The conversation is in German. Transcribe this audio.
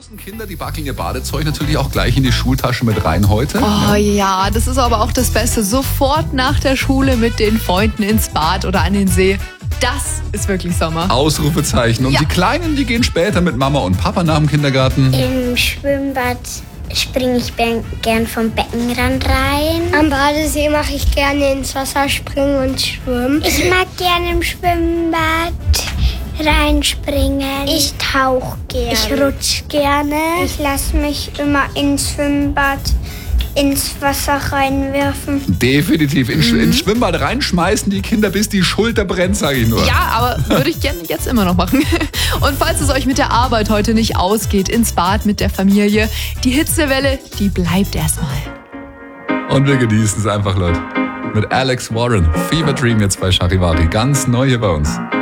Draußen Kinder, die backeln ihr Badezeug natürlich auch gleich in die Schultasche mit rein heute. Oh ja, das ist aber auch das Beste. Sofort nach der Schule mit den Freunden ins Bad oder an den See. Das ist wirklich Sommer. Ausrufezeichen. Und Ja. die Kleinen, die gehen später mit Mama und Papa nach dem Kindergarten. Im Schwimmbad springe ich gern vom Beckenrand rein. Am Badesee mache ich gerne ins Wasser springen und schwimmen. Ich mag gerne im Schwimmbad reinspringen. Ich tauche gerne. Ich rutsche gerne. Ich lasse mich immer ins Schwimmbad ins Wasser reinwerfen. Definitiv. Ins Schwimmbad reinschmeißen die Kinder, bis die Schulter brennt, sage ich nur. Ja, aber würde ich gerne jetzt immer noch machen. Und falls es euch mit der Arbeit heute nicht ausgeht, ins Bad mit der Familie, die Hitzewelle, die bleibt erstmal. Und wir genießen es einfach, Leute. Mit Alex Warren. Fever Dream jetzt bei Charivari. Ganz neu hier bei uns.